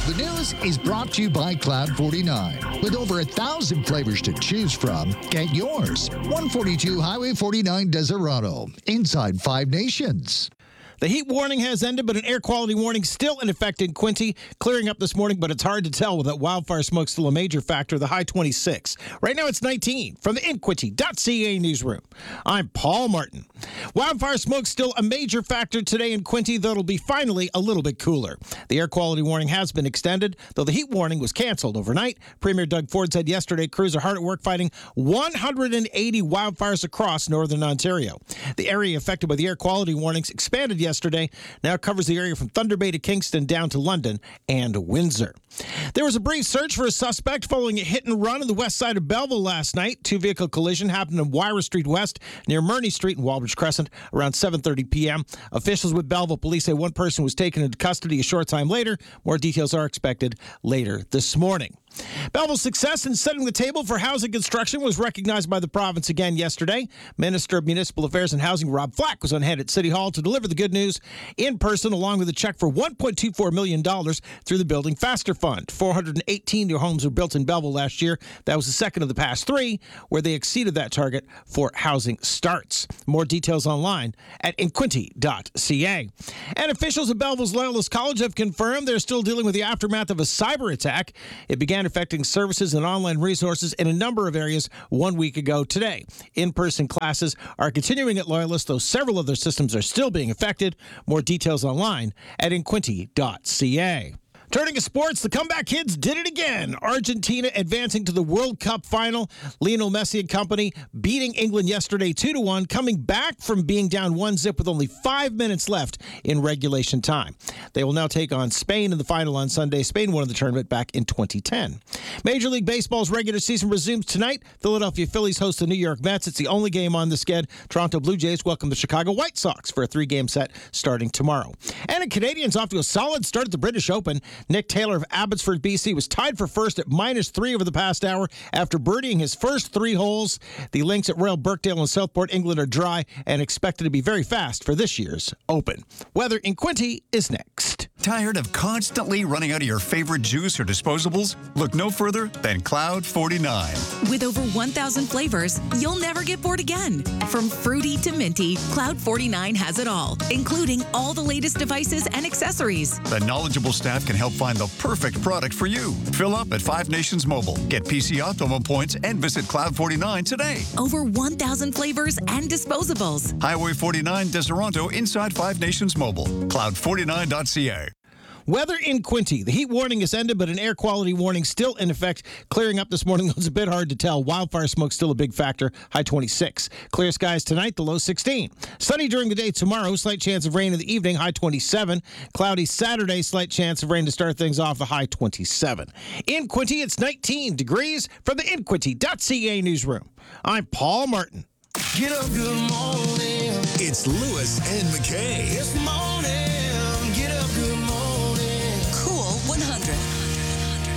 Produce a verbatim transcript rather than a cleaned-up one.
The news is brought to you by Cloud forty-nine. With over a thousand flavors to choose from, get yours. one forty-two Highway forty-nine, Desirado, inside Five Nations. The heat warning has ended, but an air quality warning still in effect in Quinte. Clearing up this morning, but it's hard to tell with that wildfire smoke still a major factor. The high twenty-six. Right now it's nineteen. From the in quinte dot c a newsroom, I'm Paul Martin. Wildfire smoke still a major factor today in Quinte, though it'll be finally a little bit cooler. The air quality warning has been extended, though the heat warning was canceled overnight. Premier Doug Ford said yesterday crews are hard at work fighting one hundred eighty wildfires across northern Ontario. The area affected by the air quality warnings expanded yesterday, now covers the area from Thunder Bay to Kingston down to London and Windsor. There was a brief search for a suspect following a hit and run on the west side of Belleville last night. Two-vehicle collision happened on Wyra Street West near Murney Street and Walbridge Crescent around seven thirty p.m. Officials with Belleville Police say one person was taken into custody a short time later. More details are expected later this morning. Belleville's success in setting the table for housing construction was recognized by the province again yesterday. Minister of Municipal Affairs and Housing Rob Flack was on hand at City Hall to deliver the good news in person, along with a check for one point two four million dollars through the Building Faster Fund. four hundred eighteen new homes were built in Belleville last year. That was the second of the past three, where they exceeded that target for housing starts. More details online at in quinte dot c a. And officials at Belleville's Loyalist College have confirmed they're still dealing with the aftermath of a cyber attack. It began affecting services and online resources in a number of areas one week ago today. In-person classes are continuing at Loyalist, though several of their systems are still being affected. More details online at in quinte dot c a. Turning to sports, the comeback kids did it again. Argentina advancing to the World Cup final. Lionel Messi and company beating England yesterday two to one, coming back from being down one zip with only five minutes left in regulation time. They will now take on Spain in the final on Sunday. Spain won the tournament back in twenty ten. Major League Baseball's regular season resumes tonight. Philadelphia Phillies host the New York Mets. It's the only game on the schedule. Toronto Blue Jays welcome the Chicago White Sox for a three-game set starting tomorrow. And a Canadians off to a solid start at the British Open. Nick Taylor of Abbotsford, B C, was tied for first at minus three over the past hour after birdieing his first three holes. The links at Royal Birkdale and Southport, England, are dry and expected to be very fast for this year's Open. Weather in Quinte is next. Tired of constantly running out of your favorite juice or disposables? Look no further than Cloud forty-nine. With over one thousand flavors, you'll never get bored again. From fruity to minty, Cloud forty-nine has it all, including all the latest devices and accessories. The knowledgeable staff can help find the perfect product for you. Fill up at Five Nations Mobile. Get P C Optimum points and visit Cloud forty-nine today. Over one thousand flavors and disposables. Highway forty-nine, Desirado, inside Five Nations Mobile. Cloud forty-nine dot c a. Weather in Quinte. The heat warning has ended, but an air quality warning still in effect. Clearing up this morning, it's a bit hard to tell. Wildfire smoke still a big factor. High twenty-six. Clear skies tonight, the low sixteen. Sunny during the day tomorrow. Slight chance of rain in the evening. High twenty-seven. Cloudy Saturday. Slight chance of rain to start things off. The high twenty-seven. In Quinte, it's nineteen degrees from the in quinte dot c a newsroom. I'm Paul Martin. Get up, good morning. It's Lewis and McKay. This morning.